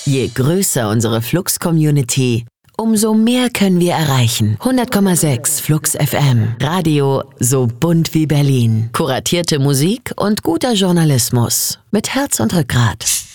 Je größer unsere Flux-Community, umso mehr können wir erreichen. 100,6 Flux FM. Radio so bunt wie Berlin. Kuratierte Musik und guter Journalismus. Mit Herz und Rückgrat.